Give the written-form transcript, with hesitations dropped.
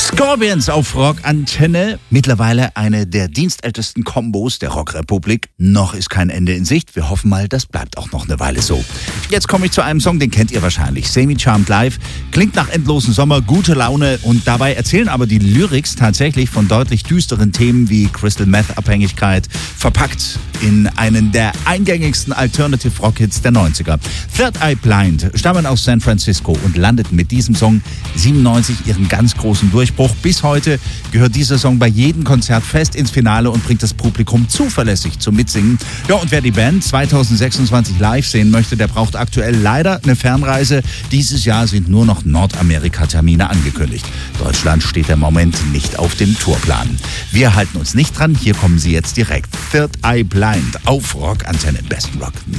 Scorpions auf Rockantenne. Mittlerweile eine der dienstältesten Kombos der Rockrepublik. Noch ist kein Ende in Sicht. Wir hoffen mal, das bleibt auch noch eine Weile so. Jetzt komme ich zu einem Song, den kennt ihr wahrscheinlich. Semi Charmed Live. Klingt nach endlosen Sommer, gute Laune und dabei erzählen aber die Lyrics tatsächlich von deutlich düsteren Themen wie Crystal Meth Abhängigkeit, verpackt in einen der eingängigsten Alternative Rock Hits der 90er. Third Eye Blind stammen aus San Francisco und landeten mit diesem Song 97 ihren ganz großen Durchbruch. Bis heute gehört dieser Song bei jedem Konzert fest ins Finale und bringt das Publikum zuverlässig zum Mitsingen. Ja, und wer die Band 2026 live sehen möchte, der braucht aktuell leider eine Fernreise. Dieses Jahr sind nur noch Nordamerika-Termine angekündigt. Deutschland steht im Moment nicht auf dem Tourplan. Wir halten uns nicht dran. Hier kommen sie jetzt direkt. Third Eye Blind auf Rockantenne, besten Rock.